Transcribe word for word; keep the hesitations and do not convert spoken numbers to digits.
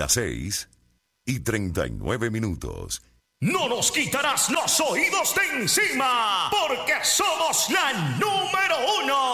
Las seis y treinta y nueve minutos. No nos quitarás los oídos de encima, porque somos la número uno.